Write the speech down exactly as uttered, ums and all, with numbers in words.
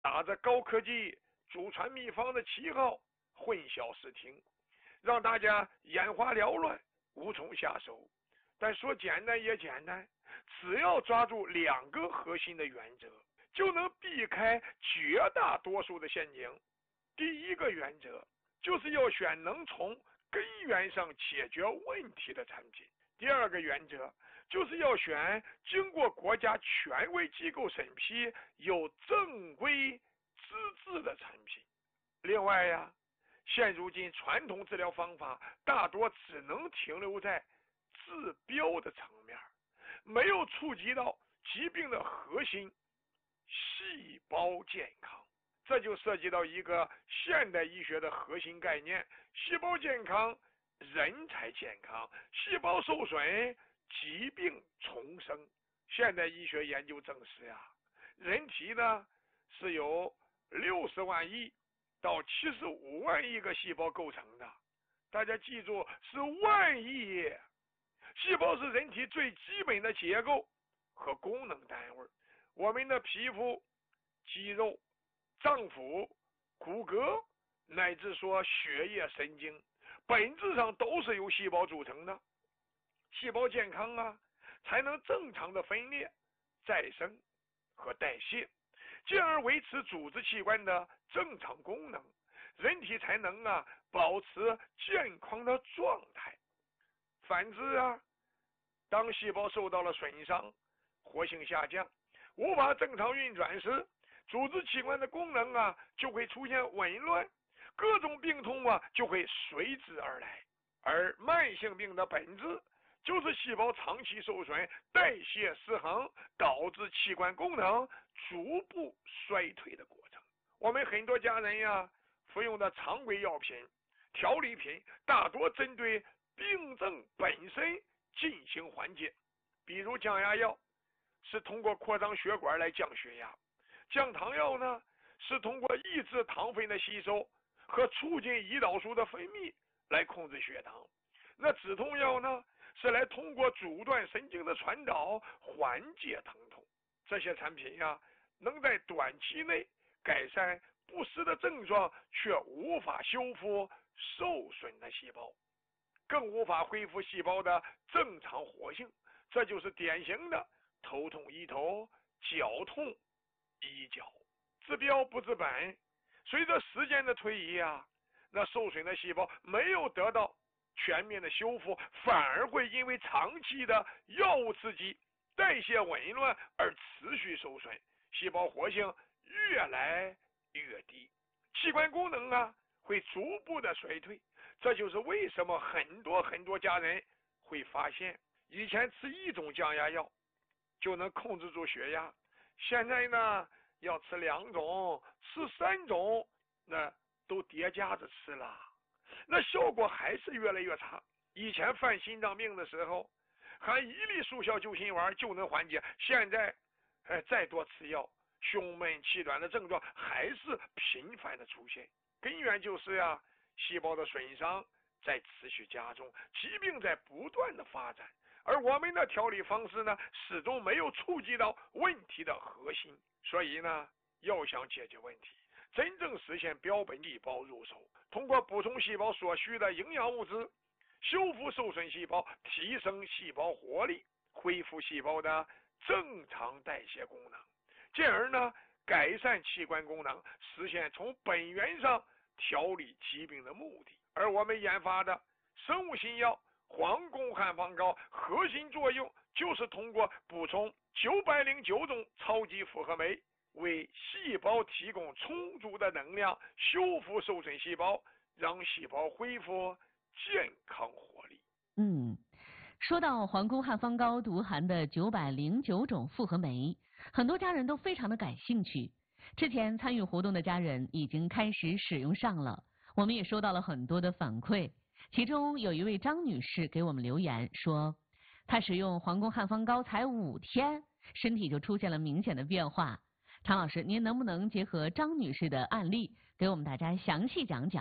打着高科技祖传秘方的旗号混淆视听，让大家眼花缭乱，无从下手。但说简单也简单，只要抓住两个核心的原则，就能避开绝大多数的陷阱。第一个原则就是要选能从根源上解决问题的产品。第二个原则就是要选经过国家权威机构审批、有正规资质的产品。另外呀，现如今传统治疗方法大多只能停留在治标的层面，没有触及到疾病的核心细胞健康。这就涉及到一个现代医学的核心概念：细胞健康，人才健康；细胞受损，疾病重生。现代医学研究证实呀，人体呢是由六十万亿到七十五万亿个细胞构成的。大家记住，是万亿。细胞是人体最基本的结构和功能单位。我们的皮肤、肌肉、脏腑、骨骼，乃至说血液、神经，本质上都是由细胞组成的。细胞健康啊，才能正常的分裂、再生和代谢，进而维持组织器官的正常功能，人体才能啊保持健康的状态。反之啊，当细胞受到了损伤，活性下降，无法正常运转时，组织器官的功能啊就会出现紊乱，各种病痛啊就会随之而来。而慢性病的本质就是细胞长期受损，代谢失衡，导致器官功能逐步衰退的过程。我们很多家人呀服用的常规药品、调理品，大多针对病症本身进行缓解。比如降压药是通过扩张血管来降血压，降糖药呢是通过抑制糖分的吸收和促进胰岛素的分泌来控制血糖。那止痛药呢是来通过阻断神经的传导缓解疼痛。这些产品呀能在短期内改善不适的症状，却无法修复受损的细胞，更无法恢复细胞的正常活性。这就是典型的头痛医头，脚痛医脚，治标不治本。随着时间的推移啊，那受损的细胞没有得到全面的修复，反而会因为长期的药物刺激、代谢紊乱而持续受损，细胞活性越来越低，器官功能啊会逐步的衰退。这就是为什么很多很多家人会发现，以前吃一种降压药就能控制住血压，现在呢要吃两种、吃三种，那都叠加着吃了，那效果还是越来越差。以前犯心脏病的时候，含一粒速效救心丸就能缓解，现在哎再多吃药，胸闷气短的症状还是频繁的出现。根源就是呀，细胞的损伤在持续加重，疾病在不断的发展，而我们的调理方式呢，始终没有触及到问题的核心。所以呢，要想解决问题，真正实现标本细胞入手，通过补充细胞所需的营养物质，修复受损细胞，提升细胞活力，恢复细胞的正常代谢功能，进而呢改善器官功能，实现从本源上调理疾病的目的。而我们研发的生物新药皇宫汉方膏，核心作用就是通过补充九百零九种超级复合酶，为细胞提供充足的能量，修复受损细胞，让细胞恢复健康活力。 嗯，说到皇宫汉方膏独含的九百零九种复合酶，很多家人都非常的感兴趣。之前参与活动的家人已经开始使用上了，我们也收到了很多的反馈。其中有一位张女士给我们留言说，她使用皇宫汉方膏才五天，身体就出现了明显的变化。常老师，您能不能结合张女士的案例，给我们大家详细讲讲